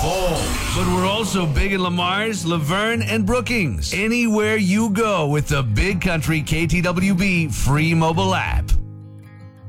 But we're also big in Lamar's, Laverne, and Brookings. Anywhere you go with the Big Country KTWB free mobile app.